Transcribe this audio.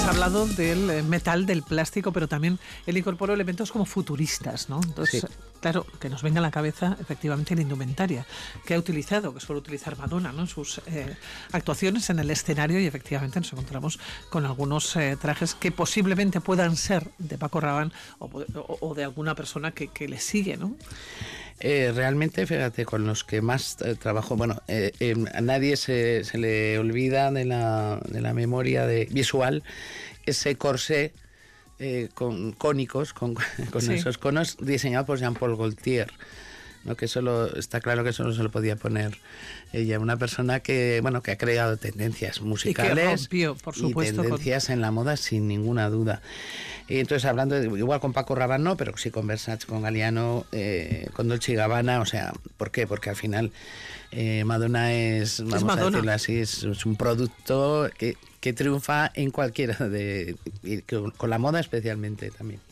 hablado del metal, del plástico, pero también él incorporó elementos como futuristas, ¿no? Entonces, Sí. claro, que nos venga a la cabeza efectivamente la indumentaria que ha utilizado, que suele utilizar Madonna, ¿no? En sus actuaciones en el escenario, y efectivamente nos encontramos con algunos trajes que posiblemente puedan ser de Paco Rabanne o de alguna persona que le sigue, ¿no? Realmente, fíjate, con los que más trabajo, bueno, a nadie se le olvida de la memoria visual ese corsé con cónicos, con Sí. esos conos, diseñado por Jean-Paul Gaultier, ¿no? Que está claro que solo se lo podía poner ella, una persona que, bueno, que ha creado tendencias musicales y que rompió, por supuesto, y tendencias en la moda sin ninguna duda. Y entonces, hablando igual con Paco Rabanne no, pero sí con Versace, con Galliano, con Dolce & Gabbana, o sea, ¿por qué? Porque al final Madonna es, vamos Madonna. a decirlo así, es un producto que triunfa en cualquiera con la moda especialmente también.